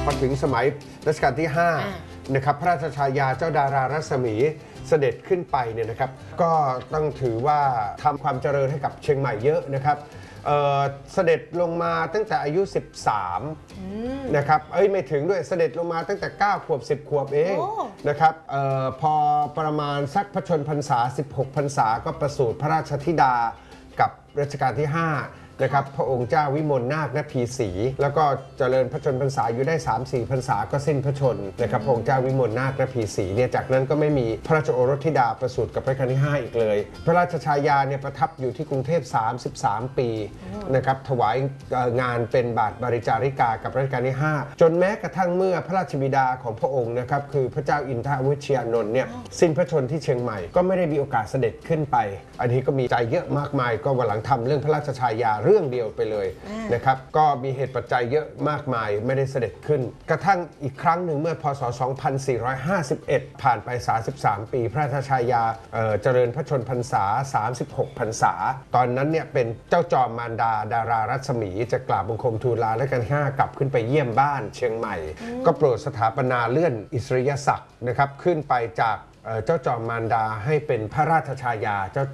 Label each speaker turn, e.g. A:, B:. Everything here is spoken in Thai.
A: พอถึงสมัยรัชกาลที่5นะครับพระราชทายาเจ้าดารารัศมีเสด็จขึ้นไปเนี่ยนะครับก็ต้องถือว่าทำความเจริญให้กับเชียงใหม่เยอะนะครับเสด็จลงมาตั้งแต่อายุ13นะครับไม่ถึงด้วยเสด็จลงมาตั้งแต่9 ขวบ10 ขวบเองนะครับพอประมาณสักพระชนพรรษา16 พรรษาก็ประสูติพระราชธิดากับรัชกาลที่5นะครับพระองค์เจ้าวิมลนาคณพีศรีแล้วก็เจริญพระชนพรรษาอยู่ได้ 3-4 พรรษาก็สิ้นพระชนนะครับพระองค์เจ้าวิมลนาคณพีศรีเนี่ยจากนั้นก็ไม่มีพระราชโอรสธิดาประสูติกับรัชกาลที่5อีกเลยพระราชชายาเนี่ยประทับอยู่ที่กรุงเทพ33 ปีนะครับถวายงานเป็นบาทบริจาริกากับรัชกาลที่5จนแม้กระทั่งเมื่อพระราชบิดาของพระองค์นะครับคือพระเจ้าอินทรวิเชียรนนท์เนี่ยสิ้นพระชนที่เชียงใหม่ก็ไม่ได้มีโอกาสเสด็จขึ้นไปอันนี้ก็มีใจเยอะมากมายก็วันหลังทำเรื่องพระราชชายาเรื่องเดียวไปเลยนะครับก็มีเหตุปัจจัยเยอะมากมายไม่ได้เสด็จขึ้นกระทั่งอีกครั้งหนึ่งเมื่อพศ 2451 ผ่านไป33 ปีพระราชชายาเจริญพระชนพรรษา36 พรรษาตอนนั้นเนี่ยเป็นเจ้าจอมมารดาดารารัศมีจะกราบบังคมทูลลาและกัน5กลับขึ้นไปเยี่ยมบ้านเชียงใหม่ก็โปรดสถาปนาเลื่อนอิสริยศักดิ์นะครับขึ้นไปจากเจ้าจอมมารดาให้เป็นพระราชชายาเจ้า